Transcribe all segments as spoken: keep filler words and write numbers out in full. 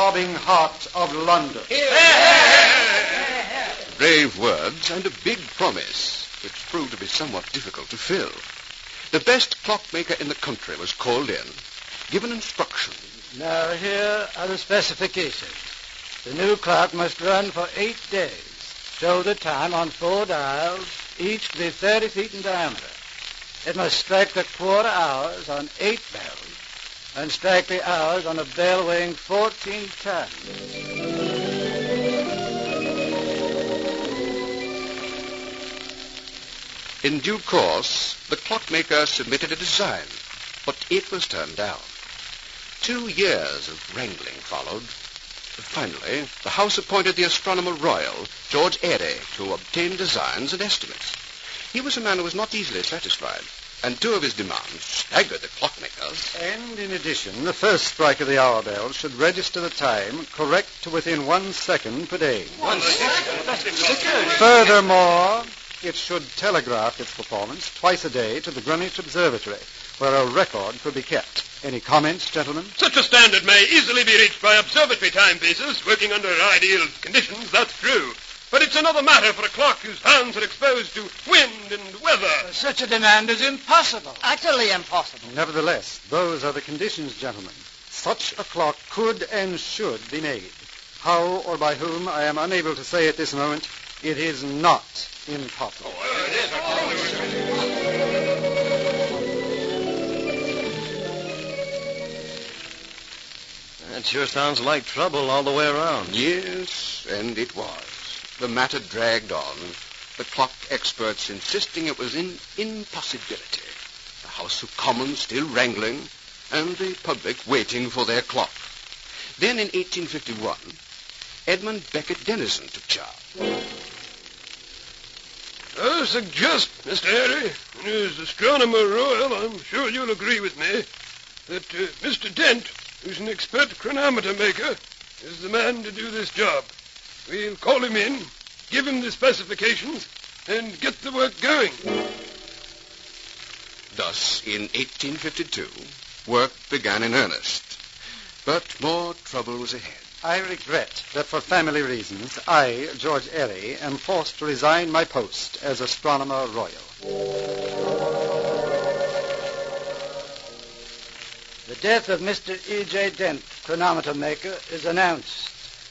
throbbing heart of London. Brave words and a big promise, which proved to be somewhat difficult to fill. The best clockmaker in the country was called in, given instructions. Now, here are the specifications. The new clock must run for eight days, show the time on four dials, each to be thirty feet in diameter. It must strike the quarter hours on eight bells, and strike the hours on a bell weighing fourteen tons. In due course, the clockmaker submitted a design, but it was turned down. Two years of wrangling followed. Finally, the House appointed the Astronomer Royal, George Airy, to obtain designs and estimates. He was a man who was not easily satisfied, and two of his demands staggered the clockmakers. And in addition, the first strike of the hour bell should register the time correct to within one second per day. One second? Furthermore, it should telegraph its performance twice a day to the Greenwich Observatory, where a record could be kept. Any comments, gentlemen? Such a standard may easily be reached by observatory timepieces working under ideal conditions, that's true. But it's another matter for a clock whose hands are exposed to wind and weather. Such a demand is impossible. Utterly impossible. Nevertheless, those are the conditions, gentlemen. Such a clock could and should be made. How or by whom, I am unable to say at this moment. It is not impossible. That sure sounds like trouble all the way around. Yes, and it was. The matter dragged on, the clock experts insisting it was an impossibility, the House of Commons still wrangling, and the public waiting for their clock. Then in eighteen fifty-one, Edmund Beckett Denison took charge. I suggest, Mister Airy, as Astronomer Royal, I'm sure you'll agree with me, that uh, Mister Dent, who's an expert chronometer maker, is the man to do this job. We'll call him in, give him the specifications, and get the work going. Thus, in eighteen fifty-two, work began in earnest. But more trouble was ahead. I regret that for family reasons, I, George Airy, am forced to resign my post as Astronomer Royal. The death of Mister E J Dent, chronometer maker, is announced.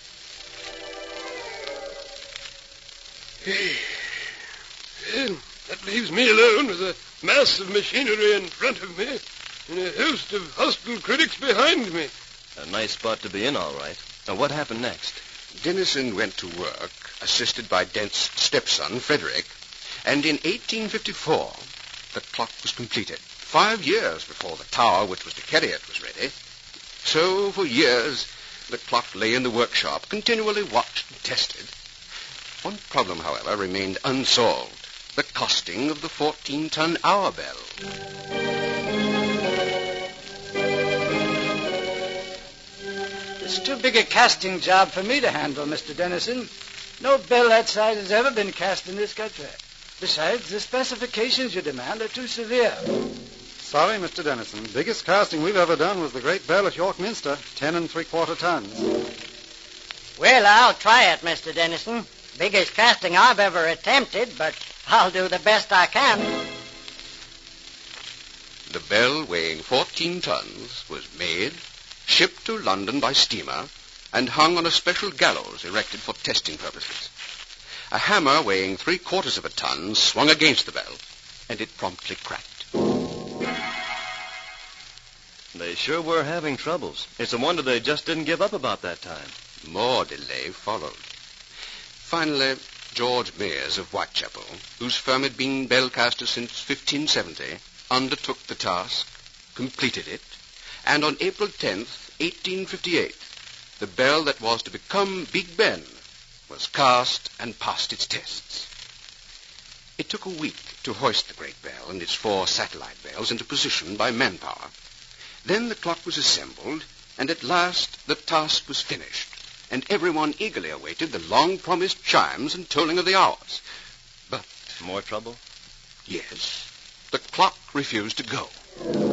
Well, that leaves me alone with a mass of machinery in front of me and a host of hostile critics behind me. A nice spot to be in, all right. Now, what happened next? Denison went to work, assisted by Dent's stepson, Frederick, and in eighteen fifty-four, the clock was completed, five years before the tower which was to carry it was ready. So, for years, the clock lay in the workshop, continually watched and tested. One problem, however, remained unsolved, the costing of the fourteen-ton hour bell. It's too big a casting job for me to handle, Mister Denison. No bell that size has ever been cast in this country. Besides, the specifications you demand are too severe. Sorry, Mister Denison. Biggest casting we've ever done was the great bell at York Minster, ten and three-quarter tons. Well, I'll try it, Mister Denison. Biggest casting I've ever attempted, but I'll do the best I can. The bell, weighing fourteen tons, was made, shipped to London by steamer, and hung on a special gallows erected for testing purposes. A hammer weighing three-quarters of a ton swung against the bell, and it promptly cracked. They sure were having troubles. It's a wonder they just didn't give up about that time. More delay followed. Finally, George Mears of Whitechapel, whose firm had been bellcaster since fifteen seventy, undertook the task, completed it, and on April tenth, eighteen fifty-eight, the bell that was to become Big Ben was cast and passed its tests. It took a week to hoist the great bell and its four satellite bells into position by manpower. Then the clock was assembled, and at last the task was finished, and everyone eagerly awaited the long-promised chimes and tolling of the hours. But... More trouble? Yes. The clock refused to go.